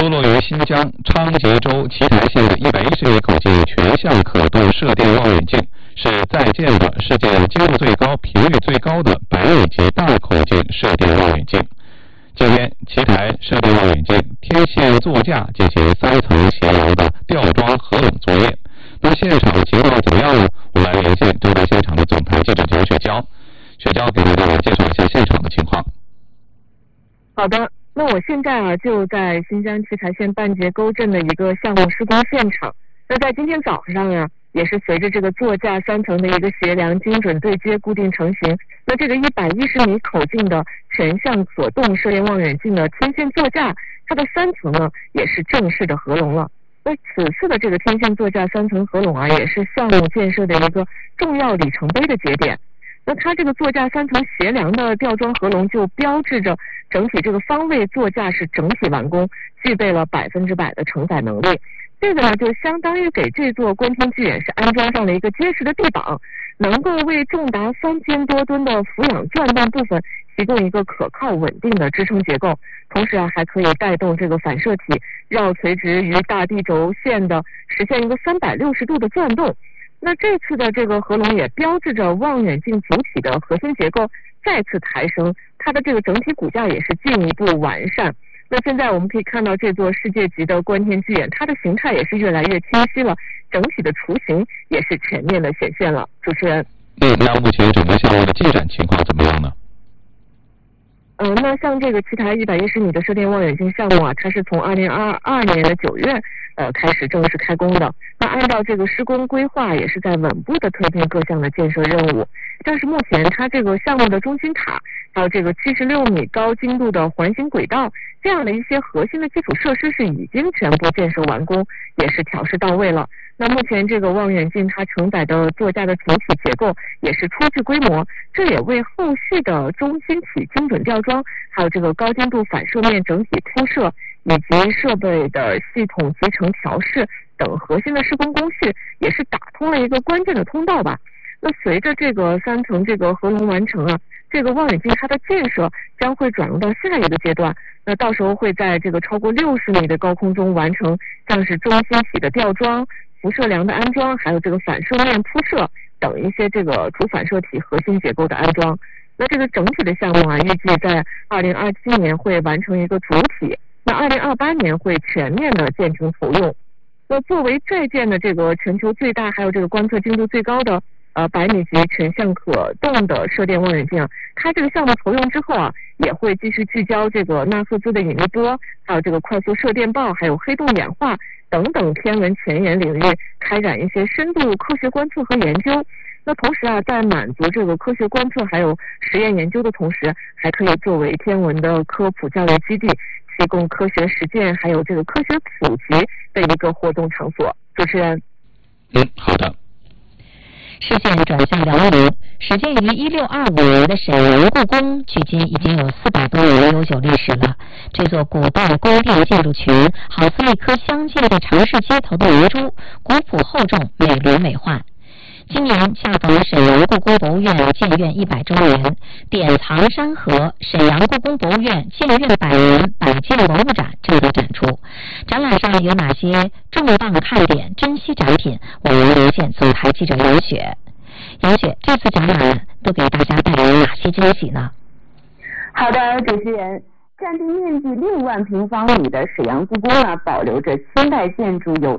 坐落于新疆昌吉州奇台县的110米口径全向可动射电望远镜，是在建的世界精度最高、频率最高的100米级大口径射电望远镜。今天，奇台射电望远镜天线座架进行3层协调的吊装合拢作业。那现场情况怎么样呢？我们来连线正在现场的总台记者蒋雪娇。雪娇给大家来介绍一下现场的情况。 好的，那我现在就在新疆奇台县半截沟镇的一个项目施工现场。那在今天早上也是随着这个座架3层的一个协量精准对接固定成型。那这个110米口径的全向可动射电望远镜的天线座架，它的3层呢也是正式的合拢了。那此次的这个天线座架3层合拢也是项目建设的一个重要里程碑的节点。那它这个座架3层协量的吊装合拢，就标志着整体这个方位座架是整体完工，具备了100%的承载能力。这个呢，就相当于给这座观天巨眼是安装上了一个结实的地膀，能够为重达3000多吨的俯仰转动部分提供一个可靠稳定的支撑结构，同时还可以带动这个反射体绕垂直于大地轴线的实现一个360度的转动。那这次的这个合拢也标志着望远镜主体的核心结构再次抬升，它的这个整体骨架也是进一步完善。那现在我们可以看到这座世界级的观天巨眼，它的形态也是越来越清晰了，整体的雏形也是全面的显现了。主持人， 那目前整个项目的进展情况怎么样呢？ 那像这个奇台110米的射电望远镜项目它是从2022年的9月开始正式开工的。那按照这个施工规划，也是在稳步的推进各项的建设任务。但是目前它这个项目的中心塔，还有这个76米高精度的环形轨道，这样的一些核心的基础设施是已经全部建设完工，也是调试到位了。那目前这个望远镜它承载的座架的主体结构也是初具规模，这也为后续的中心体精准吊装，还有这个高精度反射面整体铺设，以及设备的系统集成调试等核心的施工工序，也是打通了一个关键的通道吧。那随着这个3层这个合拢完成这个望远镜它的建设将会转入到下一个阶段。那到时候会在这个超过60米的高空中完成像是中心体的吊装、辐射梁的安装，还有这个反射面铺设等一些这个主反射体核心结构的安装。那这个整体的项目预计在2027年会完成一个主体，那2028年会全面的建成投用。那作为在建的这个全球最大还有这个观测精度最高的100米级全向可动的射电望远镜它这个项目投用之后也会继续聚焦这个纳赫兹的引力波，还有这个快速射电暴，还有黑洞演化等等天文前沿领域，开展一些深度科学观测和研究。那同时在满足这个科学观测还有实验研究的同时，还可以作为天文的科普教育基地，提供科学实践还有这个科学普及的一个活动场所。主持人， 好的。 视线转向辽宁，始建于1625年的沈阳故宫，距今已经有400多年悠久历史了。这座古代宫殿建筑群，好似一颗镶嵌在城市街头的明珠，古朴厚重，美轮美奂。今年恰逢沈阳故宫博物院建院100周年，典藏山河沈阳故宫博物院建院100年百件文物展正在展出。展览上有哪些重磅看点、珍稀展品？我们连线总台记者杨雪。杨雪，这次展览都给大家带来哪些惊喜呢？ 好的，主持人。占地面积6万平方米的沈阳故宫保留着清代建筑有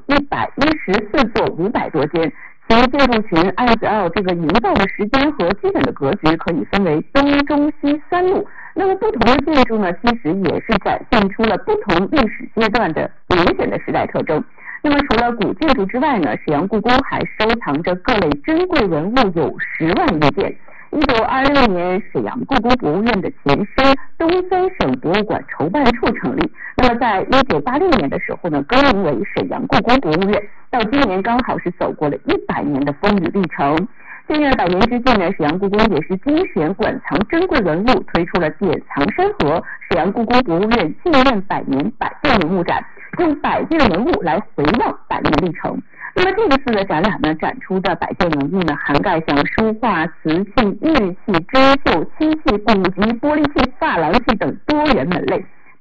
114座500多间，其建筑群按照这个营造的时间和基本的格局可以分为东中西3路。那么不同的建筑其实也是展现出了不同历史阶段的明显的时代特征。那么除了古建筑之外沈阳故宫还收藏着各类珍贵文物有10万余件。1926年，沈阳故宫博物院的前身东三省博物馆筹办处成立。那么在1986年的时候更名为沈阳故宫博物院，到今年刚好是走过了100年的风雨历程。建院100年之际沈阳故宫也是精选馆藏珍贵文物，推出了典藏山河沈阳故宫博物院建院100年百件文物展，用100件文物来回望100年历程。那么这一次的展览展出的100件文物涵盖像书画、瓷器、玉器、织绣、漆器、古籍、玻璃器、珐琅器等多元门类，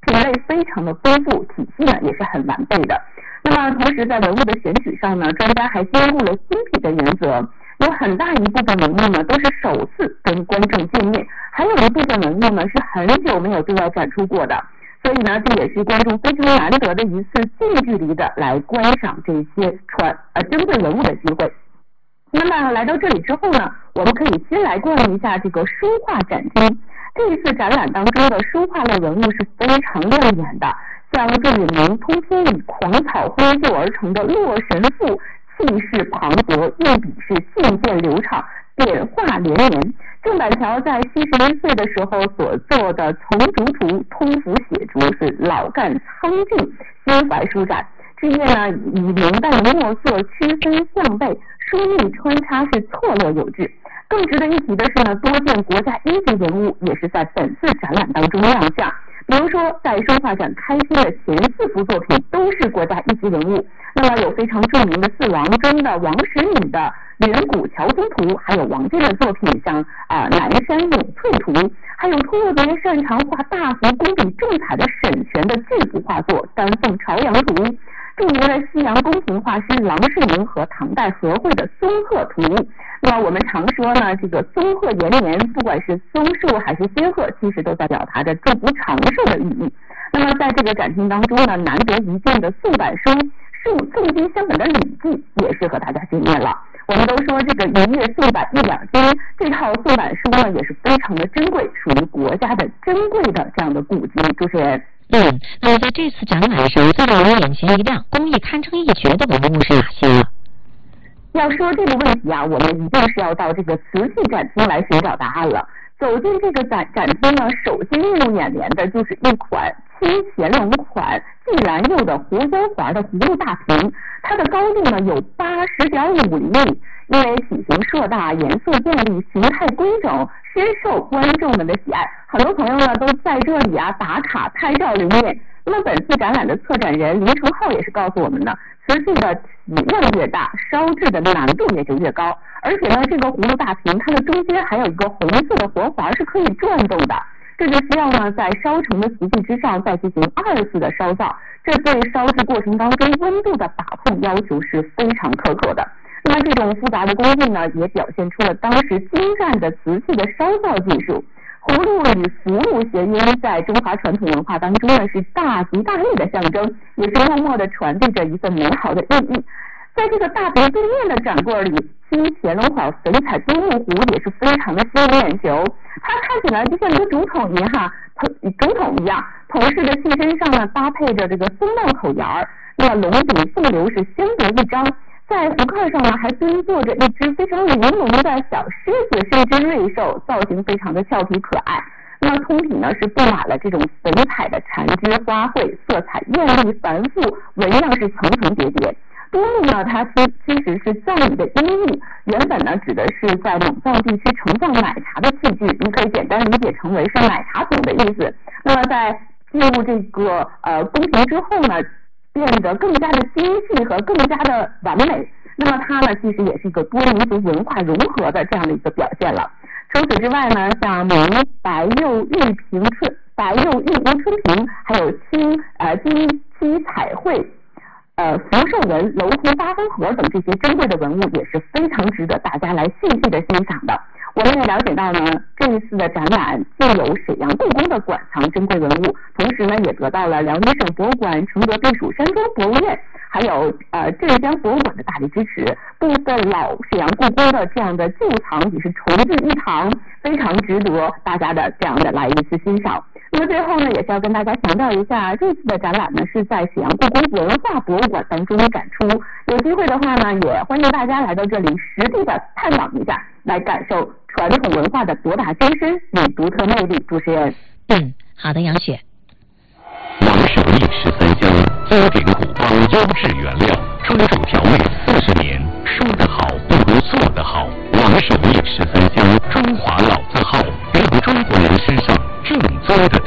品类非常的丰富，体系呢也是很完备的。那么同时在文物的选取上呢，专家还兼顾了新品的原则，有很大一部分文物呢都是首次跟观众见面，还有一部分文物呢是很久没有对外展出过的。所以呢，这也是观众非常难得的一次近距离的来观赏这些珍贵文物的机会。那么来到这里之后呢，我们可以先来逛一下这个书画展厅。这一次展览当中的书画类文物是非常亮眼的，像这里面通篇以狂草挥就而成的《洛神赋》，气势磅礴，用笔是信件流畅，点画连绵。郑板桥在71岁的时候所做的从竹图通符写竹是老干苍劲，心怀舒展。枝叶呢以明淡的墨色区分向背，书密穿插是错落有致。更值得一提的是呢，多件国家一级文物也是在本次展览当中亮相。比如说，在书画展开篇的前4幅作品都是国家一级文物。那么有非常著名的4王中的王时敏的《远古乔宗图》，还有王建的作品像南山咏翠图，还有特别擅长画大幅工笔重彩的沈佺的巨幅画作《丹凤朝阳图》，著名的西洋宫廷画师郎世宁和唐代和会的松鹤图。那么我们常说呢，这个松鹤延年，不管是松树还是仙鹤，其实都在表达着祝福长寿的寓意。那么在这个展厅当中呢，难得一见的宋版书宋金相本的《礼记》也是和大家见面了。我们都说这个一月宋版1两金，这套宋版书呢也是非常的珍贵，属于国家的珍贵的这样的古籍。主持人。 那么在这次展览上，最让人眼前一亮、工艺堪称一绝的文物是哪些呢？ 要说这个问题啊，我们一定是要到这个瓷器展厅来寻找答案了。走进这个展厅呢，首先映入眼帘的就是一款清乾隆款季兰釉的胡椒环的葫芦大瓶，它的高度呢有80.5厘米，因为体型硕大、颜色艳丽、形态规整，深受观众们的喜爱。很多朋友呢都在这里打卡拍照留念。那么本次展览的策展人林成浩也是告诉我们的，瓷器的体量越大，烧制的难度也就越高。而且呢，这个葫芦大瓶它的中间还有一个红色的活环是可以转动的，这就需要呢在烧成的瓷器之上再进行2次的烧造，这对烧制过程当中温度的把控要求是非常苛刻的。那么这种复杂的工艺呢，也表现出了当时精湛的瓷器的烧造技术。葫芦与福禄谐音，在中华传统文化当中呢是大吉大利的象征，也是默默地传递着一份美好的意义。在这个大瓶对面的展柜里，清乾隆款粉彩多木壶也是非常的吸引眼球，它看起来就像一个竹筒一样，铜饰的器身上呢搭配着这个松帽口沿儿，那么龙顶凤流是相得益彰。在壶盖上呢还蹲坐着一只非常玲珑的小狮子，是一只瑞兽，造型非常的俏皮可爱。那么通体呢是布满了这种粉彩的缠枝花卉，色彩艳丽繁复，纹样是层层叠叠。多木呢，它其实是藏语的音译，原本呢指的是在蒙藏地区盛放奶茶的器具，你可以简单理解成为是奶茶桶的意思。那么在进入这个宫廷之后呢，变得更加的精细和更加的完美。那么它呢，其实也是一个多民族文化融合的这样的一个表现了。除此之外呢，像明白釉玉壶春瓶，还有金漆彩绘福寿纹、镂空八风盒等这些珍贵的文物也是非常值得大家来细细的欣赏的。我们也了解到呢，这一次的展览既有沈阳故宫的馆藏珍贵文物，同时呢也得到了辽宁省博物馆、承德避暑山庄博物院还有镇江博物馆的大力支持，部分老沈阳故宫的这样的旧藏也是重聚一堂，非常值得大家的这样的来一次欣赏。那么最后呢，也是要跟大家强调一下，这次的展览呢是在沈阳故宫文化博物馆当中展出，有机会的话呢，也欢迎大家来到这里实地的探访一下，来感受传统文化的博大精深与独特魅力。主持人， 好的，杨雪。 王守义13香，经典古方，优质原料，专注调味40年，说得好不如做得好。王守义13香，中华老字号，让中国人身上正宗的